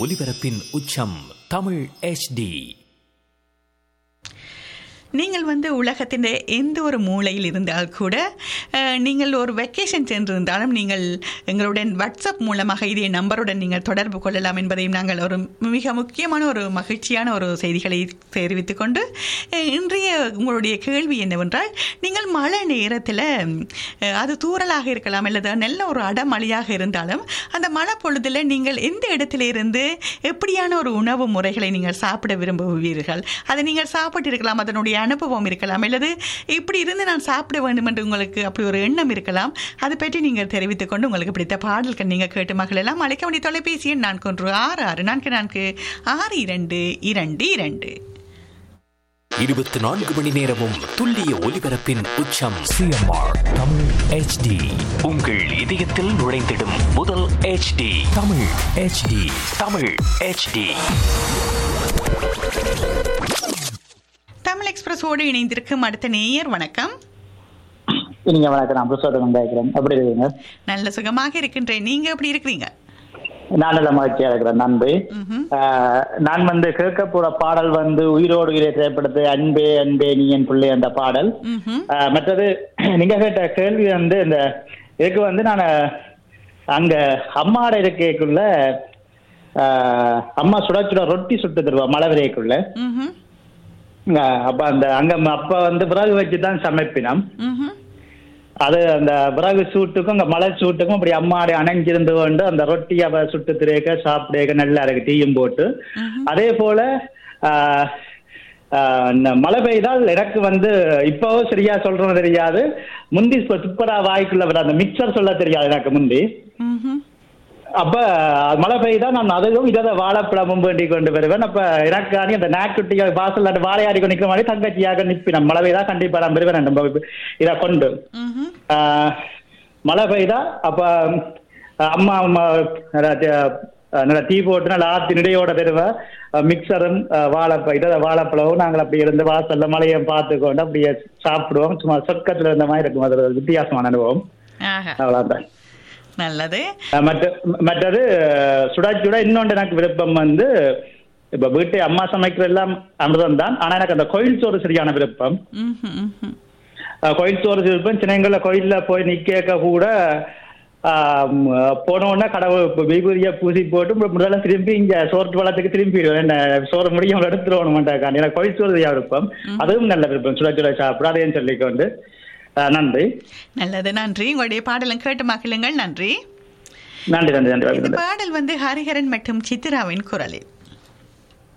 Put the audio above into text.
ஒலிபரப்பின் உச்சம் தமிழ் HD. நீங்கள் உலகத்தின் எந்த ஒரு மூலையில் இருந்தால் கூட நீங்கள் ஒரு வெக்கேஷன் சென்றிருந்தாலும் நீங்கள் எங்களுடன் வாட்ஸ்அப் மூலமாக இதே நம்பருடன் நீங்கள் தொடர்பு கொள்ளலாம் என்பதையும் நாங்கள் ஒரு மிக முக்கியமான ஒரு மகிழ்ச்சியான ஒரு செய்திகளை தெரிவித்துக் கொண்டு இன்றைய உங்களுடைய கேள்வி என்னவென்றால் நீங்கள் மழை நேரத்தில் அது தூறலாக இருக்கலாம் அல்லது நல்ல ஒரு அடமழையாக இருந்தாலும் அந்த மழை பொழுதில் நீங்கள் எந்த இடத்துல இருந்து எப்படியான ஒரு உணவு முறைகளை நீங்கள் சாப்பிட விரும்புவீர்கள்? அதை நீங்கள் சாப்பிட்டிருக்கலாம், அதனுடைய அனுபவம் இருக்கலாம், அல்லது இப்படி இருந்து நான் சாப்பிட வேண்டும் என்று உங்களுக்கு அப்படி ஒரு எண்ணம் இருக்கலாம். அதை பற்றி நீங்கள் தெரிவித்துக் கொண்டு உங்களுக்கு பிடித்த பாடல்கள் நீங்கள் கேட்டு மகளெல்லாம் அழைக்க வேண்டிய தொலைபேசி எண் 4166444222. 24 மணி நேரமும் துல்லிய ஒலிபரப்பின் உச்சம் CMR தமிழ் HD. உங்கள் இதயத்தில் நுழைந்திடும் முதல் HD Tamil HD. Tamil HD. Tamil எக்ஸ்பிரஸோடு இணைந்திருக்கும் அடுத்த நேயர். வணக்கம். நீங்க வணக்கம். நான் புருஷோத்தமன் கேட்கிறேன். எப்படி இருக்கீங்க? நல்ல சுகமாக இருக்கின்றேன். நீங்க எப்படி இருக்கிறீங்க? நான் நல்ல மகிழ்ச்சியா இருக்கிறேன். நன்றி. நான் கேட்க போற பாடல் உயிரோடு உயிரை திரைப்படத்து அன்பே அன்பே நீ என் பிள்ளை அந்த பாடல். மற்றது நீங்க கேட்ட கேள்வி இந்த இதுக்கு நான் அங்க அம்மாட இருக்கைக்குள்ள அம்மா சுட சுட ரொட்டி சுட்டு தருவா மழை விரைக்குள்ள. அப்ப அங்க அப்ப விறகு வச்சுதான் சமைப்பினம். அது அந்த விறகு சூட்டுக்கும் அங்க மலை சூட்டுக்கும் அப்படி அம்மாடி அணைஞ்சிருந்து கொண்டு அந்த ரொட்டி அவ சுட்டு திரேக்க சாப்பிடேக்க நல்லா இருக்கு டீயும் போட்டு. அதே போல மழை பெய்தால் எனக்கு இப்போ சரியா சொல்றது தெரியாது, முந்தி துப்பரா வாய்க்குள்ள வர அந்த மிக்சர் சொல்ல தெரியாது எனக்கு முந்தி. அப்ப மழை பெய்தா நான் அதுவும் இதை வாழைப்பழமும் வேண்டி கொண்டு வருவேன். அப்ப எனக்கு அந்த நாக்குட்டிய வாசல் வாழையாடி கொண்டு நிற்கிற மாதிரி தங்கச்சியாக நிற்பினேன். மழை பெய்தா கண்டிப்பா நான் வருவேன் இதை கொண்டு. மழை பெய்தா அப்ப அம்மா தீ போட்டு நல்லா ஆத்தி நிறையோட தருவேன். மிக்சரும் வாழைப்பழமும் நாங்கள் அப்படி இருந்து வாசல்ல மழையை பார்த்து கொண்டு அப்படியே சாப்பிடுவோம். சும்மா சொர்க்கத்துல இருந்த மாதிரி இருக்கும். அது ஒரு வித்தியாசமான அனுபவம். அவ்வளவுதான். நல்லது. மற்றது சுடாச்சுட இன்னொன்று எனக்கு விருப்பம் இப்ப வீட்டை அம்மா சமைக்கிற எல்லாம் அமிர்தம் தான். ஆனா எனக்கு அந்த கோயில் சோறு சரியான விருப்பம். கோயில் சோறு விருப்பம். சின்னங்கள கோயில்ல போய் நிக்க கூட போனோன்னா கடவுள் விபூதியா பூசி போட்டு முதல்ல திரும்பி இங்க சோறு வளத்துக்கு திரும்பிடுவேன். என்ன சோறு முடியும் எடுத்துருவோம் மாட்டாங்க. எனக்கு கோயில் சோறு சரியா விருப்பம். அதுவும் நல்ல விருப்பம். சுட சாப்பிட அதையும் சொல்லிக்கொண்டு நன்றி. நல்லது, நன்றி. உங்களுடைய பாடலும் கேட்டு மகிழுங்கள். நன்றி. நன்றி நன்றி நன்றி. பாடல் ஹரிஹரன் மற்றும் சித்ராவின் குரலில்.